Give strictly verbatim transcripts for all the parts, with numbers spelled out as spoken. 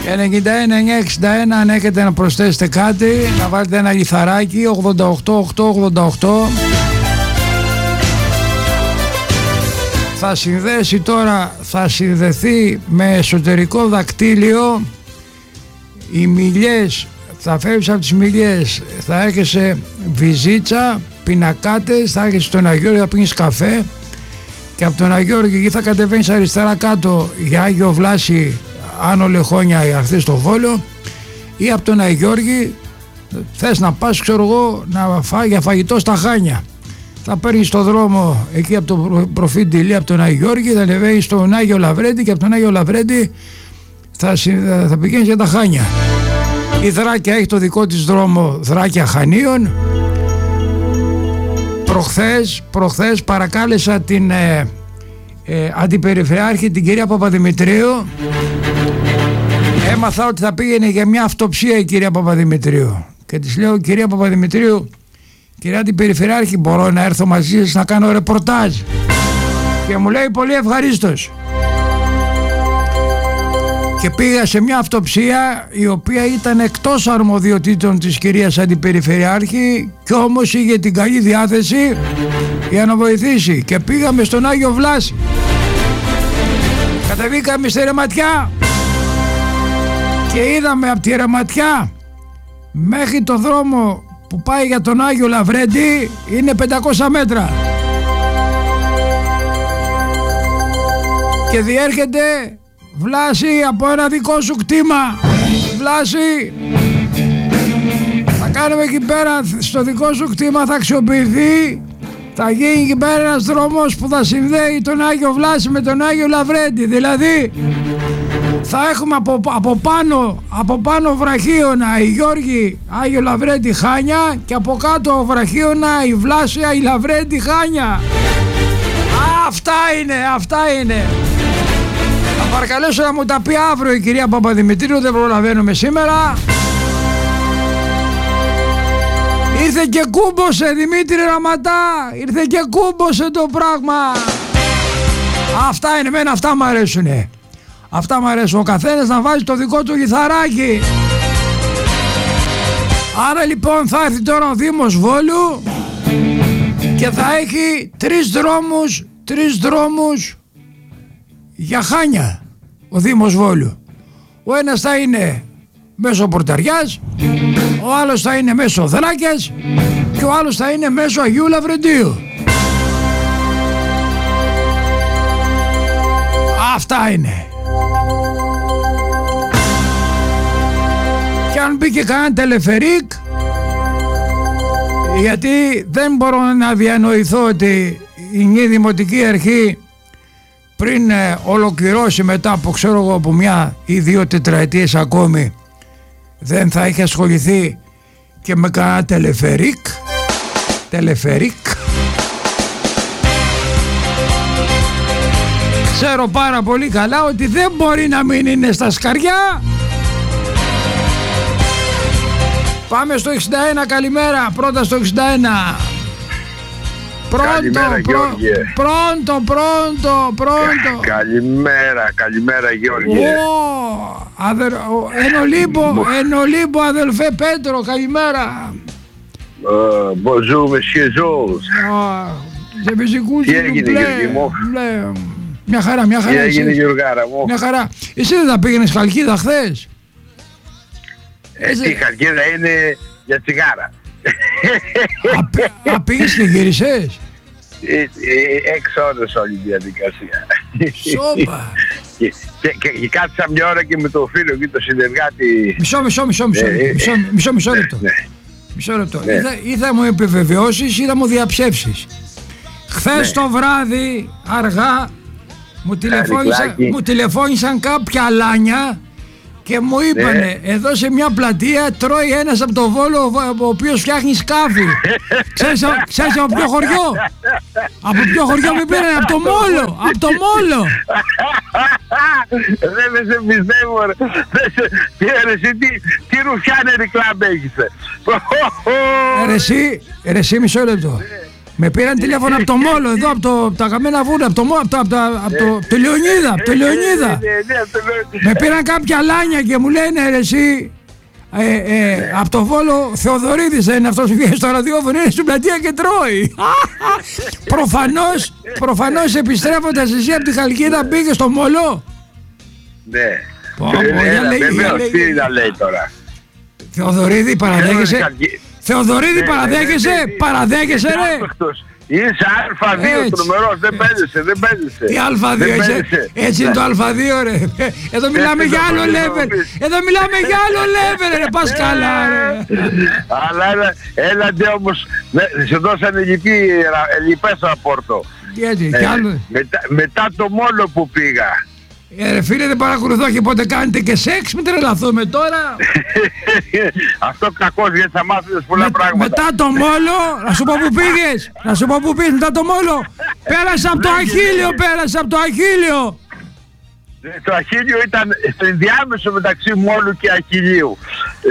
ενενήντα ένα εννιακόσια εξήντα ένα, αν έχετε να προσθέσετε κάτι, να βάλετε ένα λιθαράκι. Ογδόντα οκτώ οκτώ ογδόντα οκτώ. Θα συνδέσει τώρα, θα συνδεθεί με εσωτερικό δακτύλιο. Οι μιλιές, θα φεύγεις από τις μιλιές, θα έρχεσαι Βυζίτσα, πινακάτες, θα έρχεσαι στον Αγιώργη, θα πίνεις καφέ, και από τον Αγιώργη εκεί θα κατεβαίνεις αριστερά κάτω για Άγιο Βλάση, Άνω Λεχόνια, αρχές στο Βόλο, ή από τον Αγιώργη θες να πας, ξέρω εγώ, να φά, για φαγητό στα Χάνια. Θα παίρνεις το δρόμο εκεί από το Προφήτη από τον Αγιώργη, θα ανεβαίνεις στον Άγιο Λαβρέντη και από τον Άγιο Λαβρέντη θα, θα πηγαίνεις για τα Χάνια. Η Θράκια έχει το δικό της δρόμο, Θράκια Χανίων. Προχθές, προχθές παρακάλεσα την ε, ε, αντιπεριφερειάρχη, την κυρία Παπαδημητρίου. Έμαθα ότι θα πήγαινε για μια αυτοψία η κυρία Παπαδημητρίου και της λέω, κυρία Παπαδημητρίου, κυρία Αντιπεριφερειάρχη, μπορώ να έρθω μαζί σας να κάνω ρεπορτάζ? Και μου λέει, πολύ ευχαρίστως. Και πήγα σε μια αυτοψία η οποία ήταν εκτός αρμοδιοτήτων της κυρίας Αντιπεριφερειάρχη, και όμως είχε την καλή διάθεση για να βοηθήσει, και πήγαμε στον Άγιο Βλάση. Κατεβήκαμε στη Ρεματιά και είδαμε από τη Ρεματιά μέχρι το δρόμο που πάει για τον Άγιο Λαβρέντη είναι πεντακόσια μέτρα και διέρχεται Βλάση από ένα δικό σου κτήμα. Βλάση, θα κάνουμε εκεί πέρα, στο δικό σου κτήμα θα αξιοποιηθεί, θα γίνει εκεί πέρα ένας δρόμος που θα συνδέει τον Άγιο Βλάση με τον Άγιο Λαβρέντη. Δηλαδή θα έχουμε από, από, πάνω, από πάνω βραχίωνα η Γιώργη, Άγιο Λαβρέντη, Χάνια, και από κάτω βραχίωνα η Βλάση, η Λαβρέντη, Χάνια. Α, αυτά είναι, αυτά είναι. Θα παρακαλέσω να μου τα πει αύριο η κυρία Παπαδημητρίου, δεν προλαβαίνουμε σήμερα. Ήρθε και κούμποσε, Δημήτρη Ραματά, ήρθε και κούμποσε το πράγμα. Αυτά είναι, μένα αυτά μου αρέσουνε. Αυτά μου αρέσουν, ο καθένας να βάζει το δικό του λιθαράκι. Άρα λοιπόν θα έρθει τώρα ο Δήμος Βόλου και θα έχει τρεις δρόμους, τρεις δρόμους για Χάνια ο Δήμος Βόλου. Ο ένας θα είναι μέσω Πορταριάς, ο άλλος θα είναι μέσω Δράκιας και ο άλλος θα είναι μέσω Αγίου Λαβρεντίου. Αυτά είναι. Και αν μπήκε κανένα τελεφερίκ, γιατί δεν μπορώ να διανοηθώ ότι η Νη Δημοτική Αρχή πριν ε, ολοκληρώσει μετά από ξέρω εγώ από μια ή δύο τετραετίες ακόμη, δεν θα έχει ασχοληθεί και με κανένα τελεφερίκ. Τελεφερίκ. Ξέρω πάρα πολύ καλά ότι δεν μπορεί να μην είναι στα σκαριά. Πάμε στο εξήντα ένα, καλημέρα. Πρώτα στο εξήντα ένα. Πρώντο, καλημέρα, πρω... Γεώργιε. Πρώντο, πρώντο, πρώντο. Καλημέρα, καλημέρα, Γεώργιε. Oh, αδερ... Εν Ολύμπο, εν Ολύμπο, αδελφέ Πέτρο, καλημέρα. Bonjour, monsieur Georges. Σε φυσικούς Τι έγινε, Γιώργη μου? Μια χαρά, μια χαρά. Τι έγινε, Γιωργάρα μου? Μια χαρά. Εσύ δεν θα πήγαινες Χαλκίδα χθες? Ε, τι Χαλκίδα είναι για τσιγάρα. Α, πήγες και γύρισες? Έξω ώρες όλη η διαδικασία. Σόπα. Και, και, και, και κάτσα μια ώρα και με το φίλο και το συνεργάτη. Μισό, μισό, μισό, μισό, ε, μισό, μισό, μισό λεπτό. Ναι. Μισό λεπτό. Ναι. Ή, θα, ή θα μου επιβεβαιώσεις ή θα μου διαψεύσεις. Χθες Ναι. το βράδυ αργά μου τηλεφώνησαν, Ρικλάκι. μου τηλεφώνησαν κάποια αλάνια και μου είπανε, Ναι. εδώ σε μια πλατεία τρώει ένας από το Βόλο ο οποίος φτιάχνει σκάφη. Ξέρεις, α- ξέρεις από ποιο χωριό? Από ποιο χωριό με πήρανε? Από το Μόλο. Από το Μόλο. Δεν με σε πιστεύω ρε. Δεν σε- Τι ρε εσύ, τι, τι ρουφιάνερη κλαμπ έχεις. Ρε εσύ, ρε εσύ, μισό λεπτό. Με πήραν τηλέφωνο από το Μόλο εδώ, από, το, από τα Καμένα Βούνα, από το, από το, από το, από το, το Λεωνίδα, από το Λεωνίδα. Με πήραν κάποια λάνια και μου λένε ρε εσύ, ε, ε, από το Βόλο Θεοδωρίδης δεν είναι αυτός που βγαίνει στο ραδιόφωνο, είναι στην πλατεία και τρώει. Προφανώς, προφανώς επιστρέφοντας εσύ από τη Χαλκίδα πήγες στο Μόλο. Ναι. Βεβαίως, τι να λέει τώρα. Θεοδωρίδη παραδέχεσαι. Θεοδωρίδη παραδέχεσαι, παραδέχεσαι ρε. Είσαι Α δύο τρομερός, δεν παίζεσαι, δεν παίζεσαι. Τι Α δύο είσαι, έτσι είναι το Α δύο ρε. Εδώ μιλάμε για άλλο level, εδώ μιλάμε για άλλο level ρε, πας καλά ρε. Αλλά έλατε όμως, σε δώσανε λοιπές ραπόρτο. Γιατί, κι άλλο. Μετά το Μόλο που πήγα. Ε, ρε φίλε, δεν παρακολουθώ και πότε κάνετε και σεξ, μην τρελαθούμε τώρα. Αυτό κακός, γιατί θα μάθεις πολλά με, πράγματα. Μετά το Μόλο, να σου πω που πήγες, να σου πω που πήγες μετά το Μόλο. Πέρασε από το Αχίλιο, πέρασε από το Αχίλιο. Το Αχίλιο ήταν στο ενδιάμεσο μεταξύ Μόλου και Αχιλίου.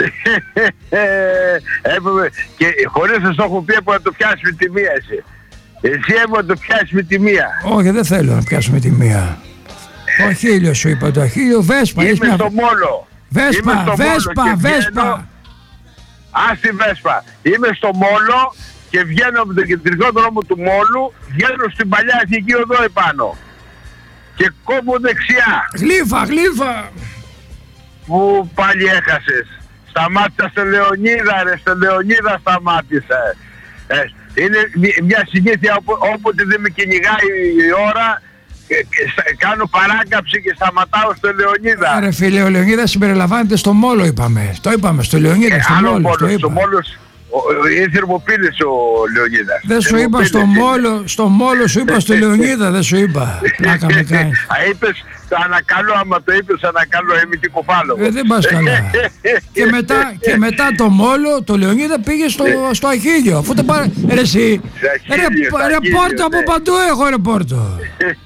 Και χωρίς να στο έχω πει έπρεπε να το πιάσεις με τη μία εσύ. Εσύ έπρεπε να το πιάσεις με τη μία. Όχι, δεν θέλω να πιάσουμε τη μία. Το Αχίλιο σου είπα, το Αχίλιο, Βέσπα. Είμαι μια... στο Μόλο. Βέσπα, στο Βέσπα, Μόλο Βέσπα. Ας τη Βέσπα. Είμαι στο Μόλο και βγαίνω από τον κεντρικό δρόμο του Μόλου, βγαίνω στην παλιά εθνική οδό επάνω. Και κόβω δεξιά. Γλύφα, γλύφα. Που πάλι έχασες. Σταμάτησα στο Λεωνίδα ρε, στο Λεωνίδα σταμάτησα. Ε, είναι μια συνήθεια όποτε δεν με κυνηγάει η ώρα, κάνω παράκαψη και σταματάω στο Λεωνίδα. Άρα φίλε, ο Λεωνίδας συμπεριλαμβάνεται στο Μόλο είπαμε. Το είπαμε, στο Λεωνίδα, ε, στο Μόλο. Μόλο το στο Μόλο είναι θερμοπύλης ο Λεωνίδας. Δεν σου είπα στο Μόλο, στο Μόλο σου είπα στο Λεωνίδα, δεν σου είπα. Πλάκα με κάνεις. Α, είπες ανακαλώ, άμα το είπες ανακαλώ, είμαι τι κουφάλο. Ε, δεν πας καλά. και, μετά, και μετά το Μόλο, το Λεωνίδα πήγε στο, στο Αχίλιο. Αφού το πάρε, ρε εσύ, ρεπόρτο από παντού έχω ρεπόρτο.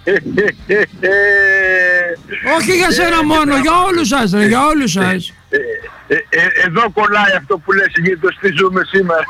Όχι για σένα μόνο, για όλους σας ρε, για όλους σας. Ε, ε, εδώ κολλάει αυτό που λες, γιατί το στήσουμε σήμερα.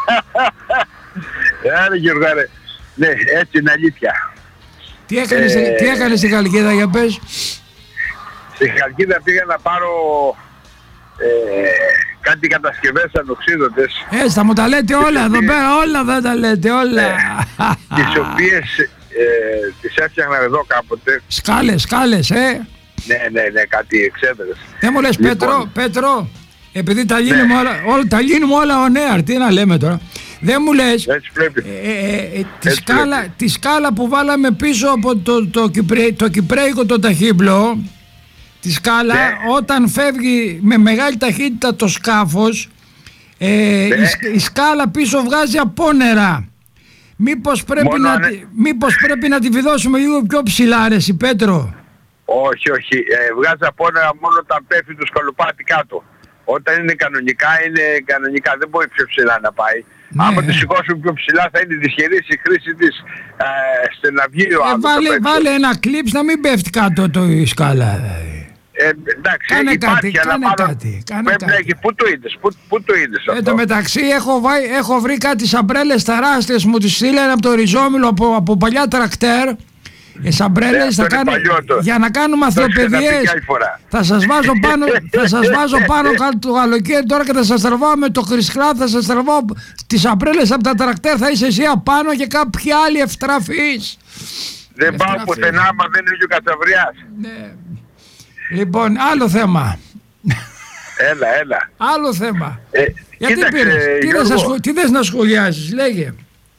Άρα Γιώργα ρε, ναι, έτσι είναι αλήθεια. Τι έκανες, ε, τι έκανες στη Χαλκίδα για πες? Στη Χαλκίδα πήγα να πάρω ε, κάτι κατασκευές ανοξίδωτες. Ε, θα μου τα λέτε όλα εδώ πέρα, όλα δεν τα λέτε, όλα. Ε, τις οποίες ε, τις έφτιαχνα εδώ κάποτε. Σκάλες, σκάλες, ε. Ναι, ναι, ναι, κάτι εξέδρες. Δεν μου λες λοιπόν, Πέτρο, Πέτρο, επειδή τα λύνουμε, ναι. όλα, όλα, τα λύνουμε όλα on air, τι να λέμε τώρα. Δεν μου λες, έτσι πρέπει. Ε, ε, ε, τη, σκάλα, τη σκάλα που βάλαμε πίσω από το, το, Κυπρέ, το Κυπρέικο το ταχύπλο, τη σκάλα, ναι. όταν φεύγει με μεγάλη ταχύτητα το σκάφος, ε, ναι. η, η σκάλα πίσω βγάζει απόνερα. Μήπως πρέπει, να, ναι. μήπως πρέπει να τη βιδώσουμε λίγο πιο ψηλά ρε εσύ Πέτρο? Όχι, όχι. Ε, βγάζει απόνερα μόνο όταν πέφτει το σκαλοπάτι κάτω. Όταν είναι κανονικά, είναι κανονικά. Δεν μπορεί πιο ψηλά να πάει. Ναι. Άμα τη σηκώσουμε πιο ψηλά θα είναι δυσχερής η χρήση της ε, στεναυγίου. Ε, βάλε, βάλε ένα κλιπς να μην πέφτει κάτω το η σκάλα. Ε, εντάξει, κάνε υπάρχει, κάτι, αλλά κάνε μάλλον κάτι, κάνε πρέπει κάτι. να έχει. Πού το είδες, πού, πού το είδες αυτό? Εν τω μεταξύ έχω, βάει, έχω βρει κάτι σαμπρέλες τεράστιες, μου τις στείλανε από το Ριζόμιλο από, από παλιά τρακτέρ. Ε, σαμπρέλες θα κάνω, για να κάνουμε αθλοπαιδιές. Θα σας βάζω πάνω, θα σας βάζω πάνω το καλοκαίρι τώρα και θα σας τραβάω με το χρυσχρά, θα σας τραβάω τις σαμπρέλες από τα τρακτέρ, θα είσαι εσύ απάνω και κάποιοι άλλοι ευτραφείς. Δεν πάω πουθενά, άμα δεν είναι και ο Κατσαβριάς. Ναι. Λοιπόν, άλλο θέμα. Έλα, έλα. Άλλο θέμα. Ε, Γιατί κοίταξε, πήρες, τι, θες ασχολ... τι θες να σχολιάσεις, λέγε.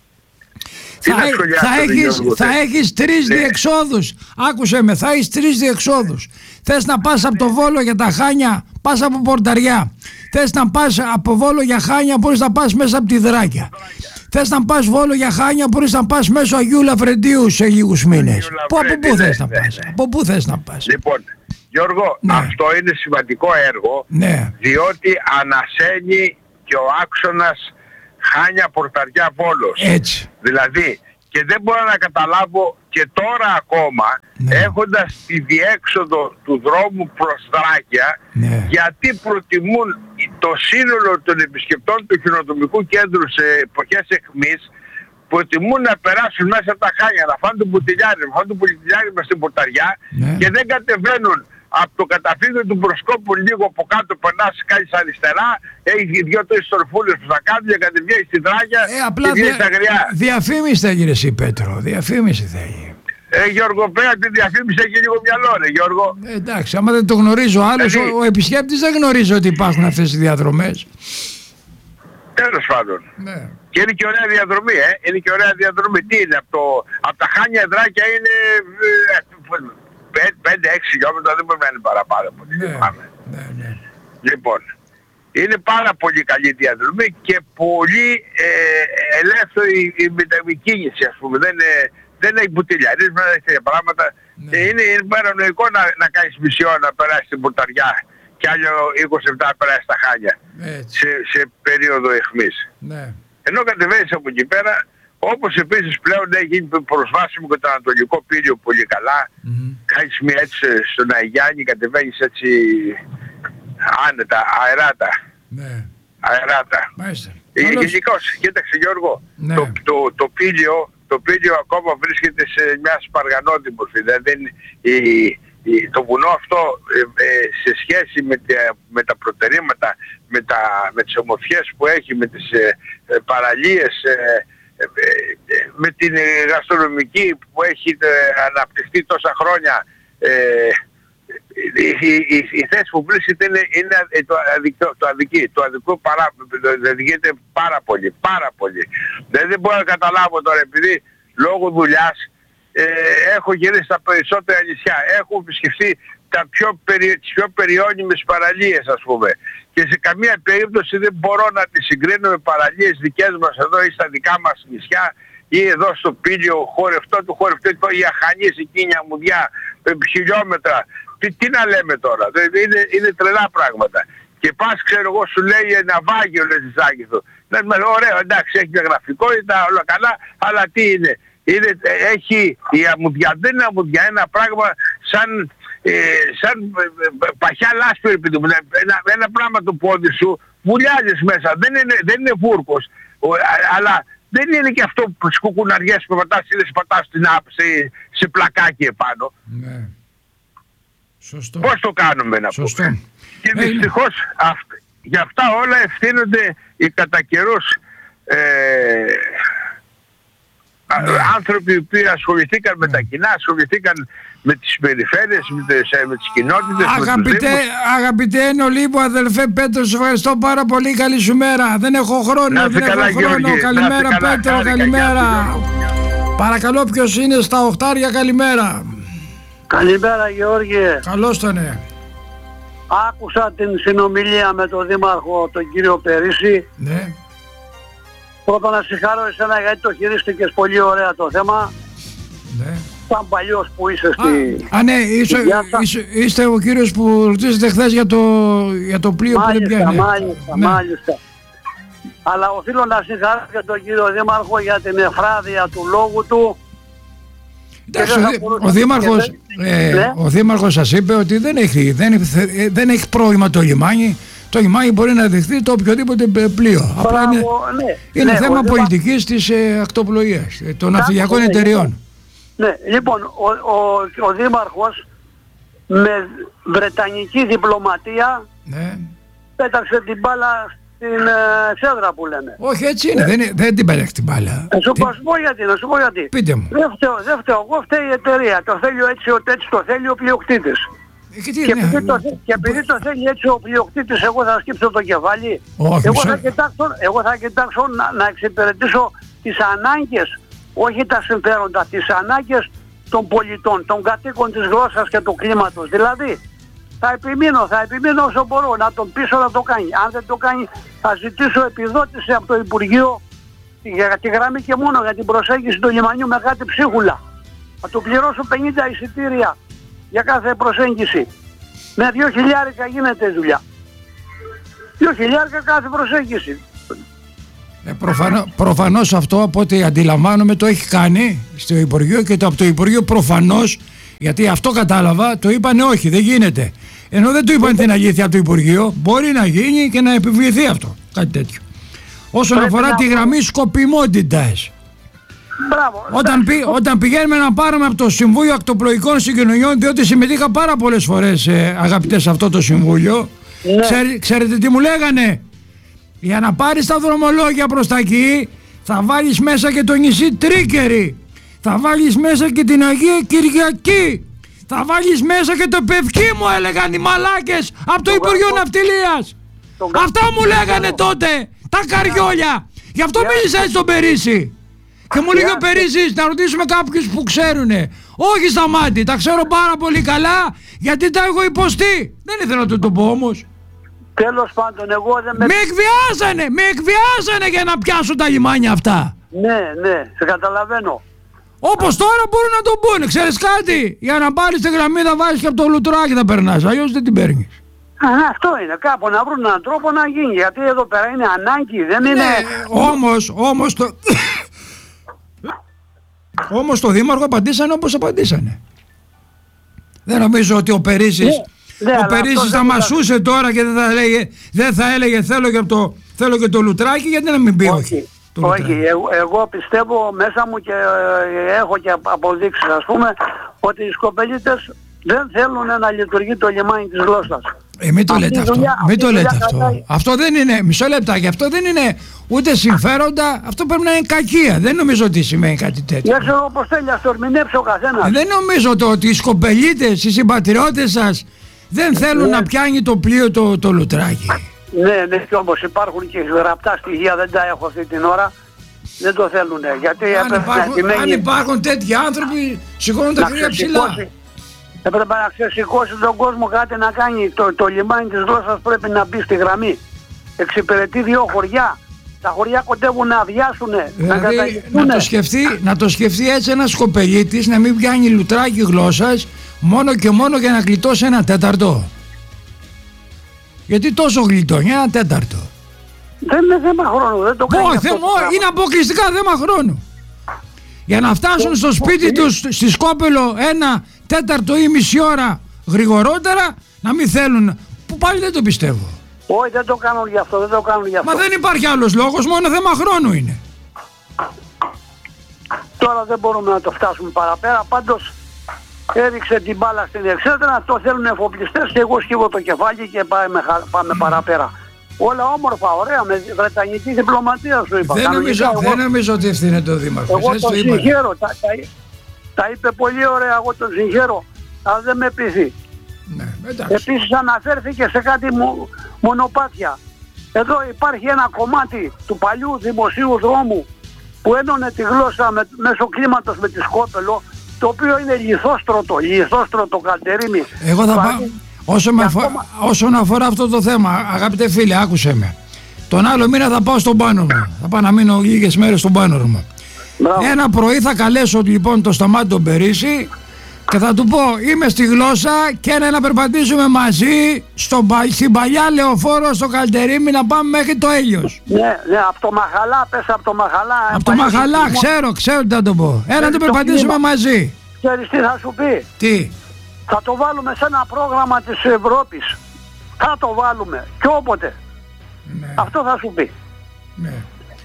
Θα, θα, έχεις, θα έχεις τρεις ναι. διεξόδους. Άκουσε με, θα έχεις τρεις διεξόδους. Θες να πας από το Βόλο για τα Χάνια, πας από Πορταριά. Θες να πας από Βόλο για Χάνια, μπορείς να πας μέσα από τη Δράκια. Θες να πας Βόλο για Χάνια, μπορείς να πας μέσω Αγίου Λαφρεντίου σε λίγους μήνες. Πού, από πού θες να πας, από πού θες να πας. Λοιπόν, Γιώργο, ναι. αυτό είναι σημαντικό έργο, ναι. διότι ανασένει και ο άξονας Χάνια Πορταριά Βόλος. Έτσι. Δηλαδή, και δεν μπορώ να καταλάβω και τώρα ακόμα, ναι. έχοντας τη διέξοδο του δρόμου προς Δράκια, ναι. γιατί προτιμούν το σύνολο των επισκεπτών του χειροδρομικού κέντρου σε εποχές αιχμής προτιμούν να περάσουν μέσα από τα Χάνια, να φάνε τον πουτιλιάρι, να φάνε τον πουτιλιάρι μες στην πορταριά, ναι, και δεν κατεβαίνουν από το καταφύγιο του προσκόπου λίγο από κάτω, περνάς, κάνεις αριστερά, έχει δύο-τρεις στορφούλες που θα κάνουν και κατεβαίνει στη Δράκια ε, απλά και βγαίνει στα Αγριά. Διαφήμιση θα γίνει εσύ, Πέτρο, διαφήμιση θα γίνει. Ε, Γιώργο, πέρα τη διαφήμιση έχει λίγο μυαλό, ρε Γιώργο. Ε, εντάξει, άμα δεν το γνωρίζω άλλος, δηλαδή, ο, ο επισκέπτης δεν γνωρίζει ότι υπάρχουν αυτές οι διαδρομές. Τέλος πάντων. Ναι. Και είναι και ωραία διαδρομή, ε. Είναι και ωραία διαδρομή. Τι είναι, από, το, από τα Χάνια Δράκια είναι πέντε έξι χιλιόμετρα, δεν μπορεί να είναι παραπάνω. Ναι, ναι, ναι. Λοιπόν, είναι πάρα πολύ καλή διαδρομή και πολύ ε, ελεύθερη η μετακίνηση, ας πούμε. Δεν, ε, δεν έχει μπουτιλιαρίσμα, δεν έχει τέτοια πράγματα. Ναι. Είναι, είναι παρανοϊκό να, να κάνεις μισή ώρα να περάσεις την πορταριά και άλλο είκοσι λεπτά να περάσεις τα Χάνια σε, σε περίοδο αιχμής. Ναι. Ενώ κατεβαίνεις από εκεί πέρα, όπως επίσης πλέον έχει γίνει προσβάσιμο και το Ανατολικό Πύλιο πολύ καλά. Mm-hmm. Κάνεις μια έτσι στον Αγιάννη, κατεβαίνεις έτσι άνετα, αεράτα. Ναι. Αεράτα. Ε, γενικώς, κοίταξε Γιώργο, ναι, το, το, το, πύλιο, το πύλιο ακόμα βρίσκεται σε μια σπαργανώτη μορφή. Δηλαδή η, η, το βουνό αυτό ε, ε, σε σχέση με, τε, με τα προτερήματα, με, τα, με τις ομορφιές που έχει, με τις ε, ε, παραλίες, ε, ε, ε, με την γαστρονομική που έχει ε, αναπτυχθεί τόσα χρόνια, ε, η, η, η, η θέση που βρίσκεται είναι, είναι το, αδικό, το αδική, το αδικό παρά, αδικείται πάρα πολύ, πάρα πολύ. Δηλαδή δεν μπορώ να καταλάβω τώρα, επειδή λόγω δουλειάς ε, έχω γυρίσει στα περισσότερα νησιά, έχω επισκεφθεί τα πιο, περι, τις πιο περιώνυμες παραλίες, ας πούμε, και σε καμία περίπτωση δεν μπορώ να τις συγκρίνω με παραλίες δικές μας εδώ ή στα δικά μας νησιά ή εδώ στο Πύλιο, χορευτό του χορευτό, η Αχανής, η Κίνια Μουδιά, χιλιόμετρα. Τι, τι να λέμε τώρα, είναι, είναι τρελά πράγματα. Και πας, ξέρω εγώ, σου λέει ναυάγιο, λες της Άγγιθο. Ωραίο, εντάξει, έχει μια γραφικότητα, όλα καλά, αλλά τι είναι. είναι έχει, η αμμουδιά δεν είναι αμμουδιά, ένα πράγμα σαν, ε, σαν παχιά λάσπη, ένα, ένα πράγμα το πόδι σου, βουλιάζεις μέσα, δεν είναι, δεν είναι βούρκος, αλλά δεν είναι και αυτό που τις κουκουναριές που πατάς, είδες πατάς στην άψη, σε πλακάκι επάνω. Ναι. Σωστό. Πώς το κάνουμε να Σωστό. πούμε. Και ε, δυστυχώς αυ, για αυτά όλα ευθύνονται οι κατά καιρούς ε, ναι. άνθρωποι οι οποίοι ασχοληθήκαν με τα κοινά, ασχοληθήκαν με τις περιφέρειες, με τις, με τις κοινότητες. Αγαπητέ, αγαπητέ Ενολίμπο, αδελφέ Πέτρο, σε ευχαριστώ πάρα πολύ. Καλή σου μέρα. Δεν έχω χρόνο, δεν καλά, έχω χρόνο. Γιώργη, καλημέρα καλά, Πέτρο, χάρηκα, καλημέρα. Παρακαλώ, ποιος είναι στα οχτάρια, καλημέρα. Καλημέρα Γεώργη. Καλώς τον ναι. Άκουσα την συνομιλία με τον Δήμαρχο, τον κύριο Περίση. Ναι. Πρώτα να συγχαρώ εσένα γιατί το χειρίστηκες πολύ ωραία το θέμα. Ναι. Σαν παλιός που είσαι στη... Α, α ναι, είστε, είστε, είστε ο κύριος που ρωτήσατε χθες για το, για το πλοίο μάλιστα, που δεν πιάνει. Μάλιστα, ναι. μάλιστα. Αλλά οφείλω να συγχαρώ και τον κύριο Δήμαρχο για την εφράδια του λόγου του. Εντάξει, ο, ο, Δήμαρχος, ε, ναι. ο Δήμαρχος σας είπε ότι δεν έχει, δεν, δεν έχει πρόβλημα το λιμάνι. Το λιμάνι μπορεί να δεχθεί το οποιοδήποτε πλοίο. Απλά είναι, ναι, είναι ναι, θέμα ο πολιτικής της ε, ακτοπλοείας, των ναυπηγειακών ναι, εταιριών. Ναι, λοιπόν, ο, ο, ο Δήμαρχος με βρετανική διπλωματία ναι. πέταξε την μπάλα στην εξέδρα που λέμε. Όχι, έτσι είναι, ναι. δεν, δεν την πέταξε την μπάλα. Να σου πω γιατί, να σου πω γιατί. Πείτε μου. Δεν φταίω, δεν φταίω, εγώ φταίει η εταιρεία. Το θέλει έτσι, έτσι το θέλει ο πλειοκτήτης. Και, τι, και, ναι. επειδή το, και επειδή το θέλει έτσι ο πλειοκτήτης, εγώ θα σκύψω το κεφάλι. Όχι, εγώ, θα κοιτάξω, εγώ θα κοιτάξω να, να εξυπηρετήσω τις ανάγκες, όχι τα συμφέροντα, τις ανάγκες των πολιτών, των κατοίκων της γλώσσας και του κλίματος. Δηλαδή, θα επιμείνω, θα επιμείνω όσο μπορώ να τον πείσω να το κάνει. Αν δεν το κάνει, θα ζητήσω επιδότηση από το Υπουργείο για τη γραμμή και μόνο για την προσέγγιση του λιμανιού με κάτι ψίχουλα. Θα του πληρώσω πενήντα εισιτήρια για κάθε προσέγγιση. Με δύο χιλιάρικα γίνεται η δουλειά. Δύο χιλιάρικα κάθε προσέγγιση. Ε, προφανώ, προφανώς αυτό από ό,τι αντιλαμβάνομαι το έχει κάνει στο Υπουργείο και το, από το Υπουργείο προφανώς, γιατί αυτό κατάλαβα, το είπανε όχι, δεν γίνεται. Ενώ δεν του είπαν την αλήθεια από το Υπουργείο, μπορεί να γίνει και να επιβληθεί αυτό, κάτι τέτοιο. Όσον Πρέπει αφορά να... τη γραμμή σκοπιμότητας. Μπράβο. Όταν, πη, όταν πηγαίνουμε να πάρουμε από το Συμβούλιο Ακτοπλοϊκών Συγκοινωνιών, διότι συμμετείχα πάρα πολλές φορές, ε, αγαπητές, σε αυτό το Συμβούλιο, ναι. Ξέρ, ξέρετε τι μου λέγανε? Για να πάρεις τα δρομολόγια προς τα εκεί, θα βάλεις μέσα και το νησί Τρίκερη, θα βάλεις μέσα και την Αγία Κυριακή, θα βάλεις μέσα και το Πευκή, μου έλεγαν οι μαλάκες από το, το Υπουργείο το... Ναυτιλίας. Το... Αυτά μου λέγανε το... τότε, τα καριόλια. Γι' αυτό yeah. μίλησα έτσι στον Περίσι. Και μου λέει ο Περίσης να ρωτήσουμε κάποιους που ξέρουνε. Όχι Σταμάτη, τα ξέρω πάρα πολύ καλά, γιατί τα έχω υποστεί. Δεν ήθελα να το, το πω όμως. Τέλος πάντων, εγώ δεν με... Με εκβιάζανε, με εκβιάζανε για να πιάσω τα λιμάνια αυτά. Ναι, ναι, σε καταλαβαίνω. Όπως τώρα μπορούν να το πούνε. Ξέρεις κάτι? Για να πάρεις τη γραμμή θα βάζεις και από το λουτράκι θα περνάς, αλλιώς δεν την παίρνεις. Α, αυτό είναι, κάπου να βρουν έναν τρόπο να γίνει, γιατί εδώ πέρα είναι ανάγκη, δεν είναι... Ναι, όμως, όμως το... όμως το Δήμαρχο απαντήσανε όπως απαντήσανε. Δεν νομίζω ότι ο Περίσης... Ναι, ο Περίσης θα μασούσε τώρα και δεν θα έλεγε, δεν θα έλεγε θέλω, και το, θέλω και το λουτράκι, γιατί να μην πει όχι. Όχι, όχι. Εγώ, εγώ πιστεύω μέσα μου και ε, έχω και αποδείξεις, ας πούμε, ότι οι σκοπελίτες δεν θέλουν να λειτουργεί το λιμάνι της γλώσσας. Ε, μην το λέτε αυτό. Δουλειά, μην το λέτε αυτό. Κρατάει. Αυτό δεν είναι, μισό λεπτάκι, αυτό δεν είναι ούτε συμφέροντα, αυτό πρέπει να είναι κακία. Δεν νομίζω ότι σημαίνει κάτι τέτοιο. Δεν ξέρω πώς θέλει να το ερμηνεύσει ο καθένας. Ε, δεν νομίζω το ότι οι σκοπελίτες, οι συμπατριώτες σας δεν θέλουν ναι. να πιάνει το πλοίο το, το λουτράκι. Ναι, ναι, και όμως υπάρχουν και γραπτά στοιχεία, δεν τα έχω αυτή την ώρα. Δεν το θέλουν, γιατί αν υπάρχουν, να αν υπάρχουν τέτοιοι άνθρωποι, σηκώνουν τα χέρια ψηλά. Έπρεπε να ξεσηκώσει τον κόσμο κάτι να κάνει. Το, το λιμάνι της γλώσσας πρέπει να μπει στη γραμμή. Εξυπηρετεί δύο χωριά. Τα χωριά κοντεύουν να αδειάσουνε, δηλαδή, να καταληφθούν. Να το σκεφτεί, να το σκεφτεί έτσι ένας σκοπελίτης, να μην πιάνει λουτράκι γλώσσας μόνο και μόνο για να γλιτώσει ένα τέταρτο. Γιατί τόσο γλιτώνει, ένα τέταρτο. Δεν είναι θέμα χρόνου, δεν το κάνει. Όχι, είναι αποκλειστικά θέμα χρόνου. Για να φτάσουν στο σπίτι τους στη Σκόπελο ένα τέταρτο ή μισή ώρα γρηγορότερα, να μην θέλουν, που πάλι δεν το πιστεύω. Όχι, δεν το κάνουν γι' αυτό, δεν το κάνουν γι' αυτό. Μα δεν υπάρχει άλλος λόγος, μόνο θέμα χρόνου είναι. Τώρα δεν μπορούμε να το φτάσουμε παραπέρα, πάντως έριξε την μπάλα στην εξέδρα, το θέλουν εφοπλιστές και εγώ σκύβω το κεφάλι και πάμε, πάμε παραπέρα. Όλα όμορφα, ωραία, με βρετανική διπλωματία σου είπα. Δεν νομίζω, εγώ, δεν νομίζω ότι ευθύνεται το Δήμαρχος. Εγώ τον συγχαίρω, τα, τα, τα είπε πολύ ωραία, εγώ τον συγχαίρω, αλλά δεν με πείθει. Ναι, επίσης αναφέρθηκε σε κάτι μου, μονοπάτια. Εδώ υπάρχει ένα κομμάτι του παλιού δημοσίου δρόμου που ένωνε τη γλώσσα με, μέσω κλίματος με τη Σκόπελο, το οποίο είναι λιθόστρωτο, λιθόστρωτο Καλτερίμι. Εγώ θα πάω. Όσον, ακόμα... όσον αφορά αυτό το θέμα, αγαπητέ φίλε, άκουσε με. Τον άλλο μήνα θα πάω στον Πάνορο. Θα πάω να μείνω λίγες μέρες στον Πάνορο μου. Ένα πρωί θα καλέσω λοιπόν το Σταμάτη τον Περίσι και θα του πω είμαι στη γλώσσα και ένα να περπατήσουμε μαζί στο, στην παλιά λεωφόρο στο Καλτερίμι να πάμε μέχρι το Έλιος. Ναι, ναι, από το Μαχαλά, πες από το Μαχαλά. Από το Μαχαλά, ξέρω, ξέρω τι θα το πω. Ένα να το περπατήσουμε μαζί. Ξέρεις τι θα σου πει? Τι? Θα το βάλουμε σε ένα πρόγραμμα της Ευρώπης. Θα το βάλουμε και όποτε. Ναι. Αυτό θα σου πει. Ναι.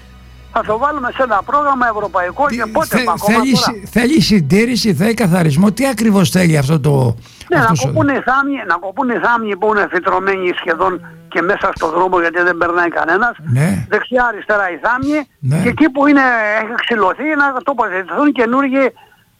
Θα το βάλουμε σε ένα πρόγραμμα ευρωπαϊκό τι, και πότε θε, θέλει, θέλει συντήρηση, θέλει καθαρισμό. Τι ακριβώς θέλει αυτό το... Ναι, να κοπούν, οι θάμνοι, να κοπούν οι θάμνοι που είναι φυτρωμένοι σχεδόν και μέσα στο δρόμο γιατί δεν περνάει κανένας. Ναι. Δεξιά αριστερά οι θάμνοι ναι. και εκεί που είναι, έχει ξυλωθεί να τοποθετηθούν καινούργιες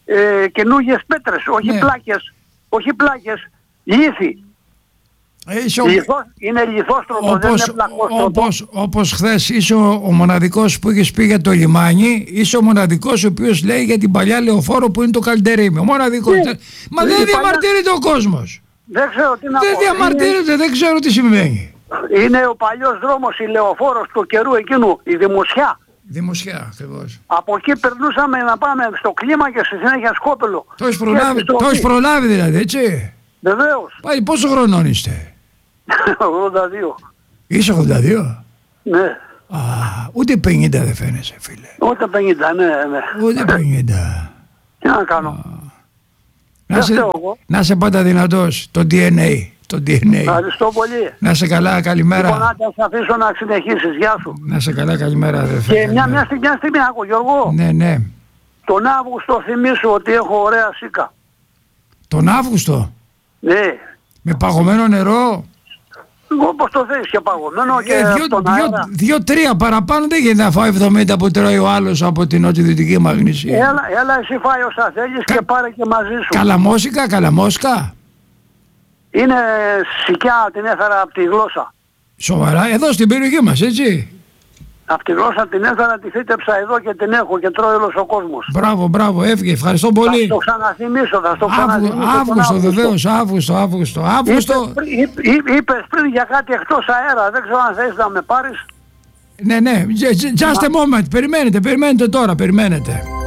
ε, καινούργιες πέτρες, όχι ναι. πλάκες. Όχι πλάκες, λύθη. Είσαι ο... Λιθός, είναι λιθόστρωτο, όπως, δεν είναι πλακόστρωτο. Όπως, όπως χθες είσαι ο, ο μοναδικός που έχεις πει για το λιμάνι, είσαι ο μοναδικός ο οποίος λέει για την παλιά λεωφόρο που είναι το Καλτερίμι. Ο μοναδικός. Ναι. Μα δεν διαμαρτύρεται παλιά... ο κόσμος. Δεν ξέρω τι να δεν πω. Δεν διαμαρτύρεται, είναι... δεν ξέρω τι συμβαίνει. Είναι ο παλιός δρόμος, η λεωφόρος του καιρού εκείνου, η Δημοσιά. Δημοσιά, ακριβώς. Από εκεί περνούσαμε να πάμε στο κλίμα και στη συνέχεια Σκόπελο. Το έχεις προλάβει, το έχεις προλάβει δηλαδή, έτσι. Βεβαίως. Πάλι πόσο χρονών είστε? ογδόντα δύο. Είσαι ογδόντα δύο? Ναι. Α, ούτε πενήντα δεν φαίνεσαι φίλε. Ούτε πενήντα, ναι, ναι. Ούτε πενήντα. Τι να κάνω. Α. Να, σε, να σε πάντα δυνατός, το ντι εν έι. Το ντι εν έι. Ευχαριστώ πολύ. Να σε καλά, καλημέρα. Λοιπόν, να σε αφήσω να συνεχίσεις. Γεια σου. Να σε καλά, καλημέρα αδερφέ. Και μια, μια στιγμή, μια στιγμή, άκου Γιώργο. Ναι, ναι. Τον Αύγουστο θυμίσω ότι έχω ωραία σίκα. Τον Αύγουστο? Ναι. Με παγωμένο νερό? Όπως το θες και παγωμένο και ε, δυο, δυο, τον δυο, αέρα. Δύο-τρία παραπάνω δεν γίνεται να φάω εβδομήντα που τρώει ο άλλος από την νοτιοδυτική Μαγνησία. Έλα, έλα εσύ φάει όσα θέλεις Κα... και πάρε και μαζί σου. Καλαμόσικα, καλαμόσικα. Είναι σικιά, την έφερα από τη γλώσσα. Σοβαρά, εδώ στην περιοχή μας, έτσι. Από τη γλώσσα την έφερα, τη φύτεψα εδώ και την έχω και τρώει όλος ο κόσμος. Μπράβο, μπράβο, έφυγε, ευχαριστώ πολύ. Θα στο ξαναθυμίσω, θα στο ξαναθυμίσω. Αύγουστο, βεβαίως, Αύγουστο, Αύγουστο, Αύγουστο. Είπες, είπες πριν για κάτι εκτός αέρα, δεν ξέρω αν θες να με πάρεις. Ναι, ναι, just a moment, περιμένετε, περιμένετε τώρα, περιμένετε.